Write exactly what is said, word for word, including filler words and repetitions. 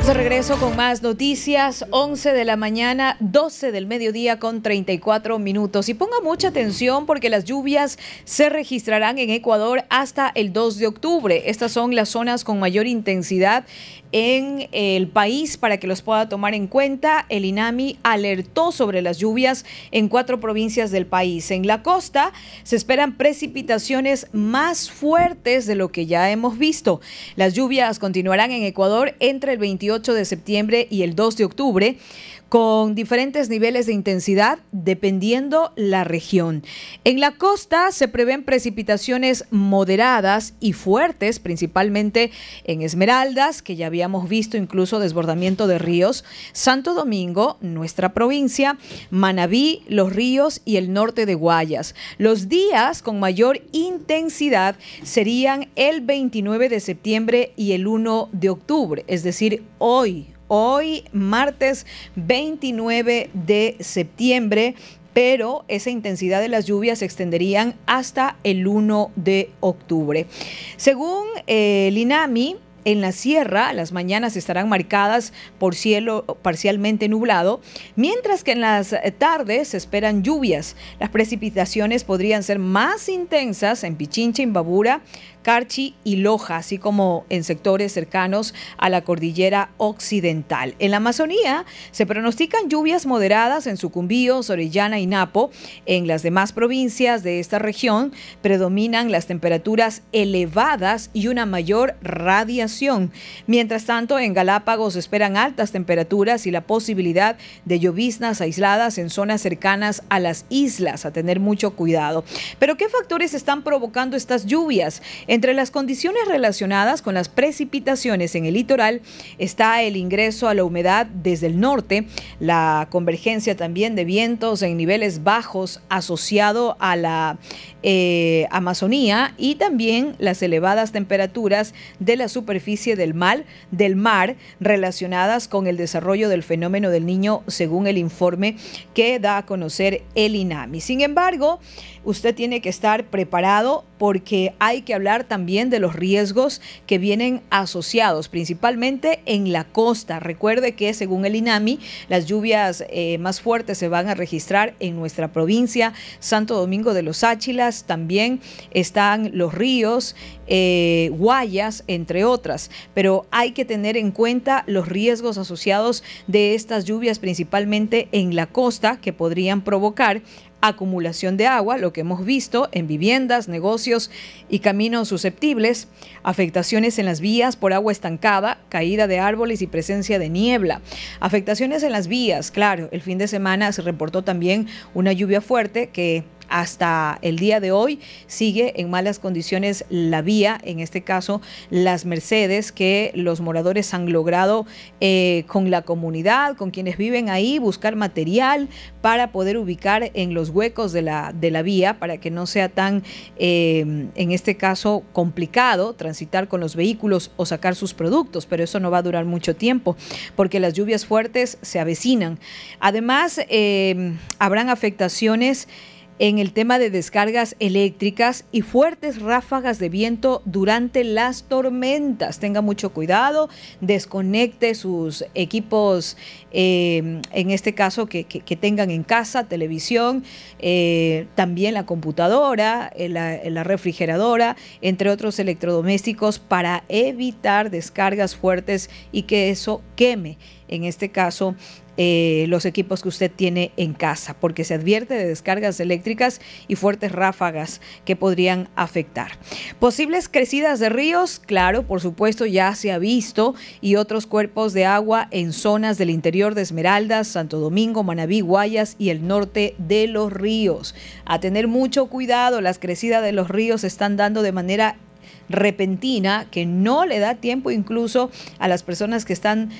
De regreso con más noticias, once de la mañana, doce del mediodía con treinta y cuatro minutos. Y ponga mucha atención porque las lluvias se registrarán en Ecuador hasta el dos de octubre. Estas son las zonas con mayor intensidad en el país para que los pueda tomar en cuenta. El INAMI alertó sobre las lluvias en cuatro provincias del país. En la costa se esperan precipitaciones más fuertes de lo que ya hemos visto. Las lluvias continuarán en Ecuador entre el veintiocho de septiembre y el dos de octubre, con diferentes niveles de intensidad dependiendo la región. En la costa se prevén precipitaciones moderadas y fuertes, principalmente en Esmeraldas, que ya habíamos visto incluso desbordamiento de ríos, Santo Domingo, nuestra provincia, Manabí, Los Ríos y el norte de Guayas. Los días con mayor intensidad serían el veintinueve de septiembre y el uno de octubre, es decir, hoy. Hoy, martes veintinueve de septiembre, pero esa intensidad de las lluvias se extenderían hasta el uno de octubre. Según eh, el INAMI, en la sierra, las mañanas estarán marcadas por cielo parcialmente nublado, mientras que en las tardes se esperan lluvias. Las precipitaciones podrían ser más intensas en Pichincha, Imbabura, Carchi y Loja, así como en sectores cercanos a la cordillera occidental. En la Amazonía se pronostican lluvias moderadas en Sucumbíos, Orellana y Napo. En las demás provincias de esta región predominan las temperaturas elevadas y una mayor radiación. Mientras tanto, en Galápagos se esperan altas temperaturas y la posibilidad de lloviznas aisladas en zonas cercanas a las islas, a tener mucho cuidado. Pero ¿qué factores están provocando estas lluvias? Entre las condiciones relacionadas con las precipitaciones en el litoral está el ingreso a la humedad desde el norte, la convergencia también de vientos en niveles bajos asociado a la eh, Amazonía y también las elevadas temperaturas de la superficie del mar, del mar relacionadas con el desarrollo del fenómeno del Niño, según el informe que da a conocer el INAMI. Sin embargo, usted tiene que estar preparado porque hay que hablar también de los riesgos que vienen asociados, principalmente en la costa. Recuerde que según el INAMI, las lluvias eh, más fuertes se van a registrar en nuestra provincia, Santo Domingo de los Áchilas, también están los ríos, eh, Guayas, entre otras. Pero hay que tener en cuenta los riesgos asociados de estas lluvias, principalmente en la costa, que podrían provocar acumulación de agua, lo que hemos visto en viviendas, negocios y caminos susceptibles, afectaciones en las vías por agua estancada, caída de árboles y presencia de niebla. Afectaciones en las vías, claro, el fin de semana se reportó también una lluvia fuerte que hasta el día de hoy sigue en malas condiciones la vía, en este caso Las Mercedes, que los moradores han logrado eh, con la comunidad, con quienes viven ahí, buscar material para poder ubicar en los huecos de la, de la vía, para que no sea tan, eh, en este caso, complicado transitar con los vehículos o sacar sus productos, pero eso no va a durar mucho tiempo, porque las lluvias fuertes se avecinan. Además, eh, habrán afectaciones en el tema de descargas eléctricas y fuertes ráfagas de viento durante las tormentas. Tenga mucho cuidado, desconecte sus equipos, eh, en este caso que, que, que tengan en casa, televisión, eh, también la computadora, la, la refrigeradora, entre otros electrodomésticos, para evitar descargas fuertes y que eso queme, en este caso, Eh, los equipos que usted tiene en casa, porque se advierte de descargas eléctricas y fuertes ráfagas que podrían afectar. Posibles crecidas de ríos, claro, por supuesto, ya se ha visto, y otros cuerpos de agua en zonas del interior de Esmeraldas, Santo Domingo, Manabí, Guayas y el norte de los ríos. A tener mucho cuidado, las crecidas de los ríos se están dando de manera repentina, que no le da tiempo incluso a las personas que están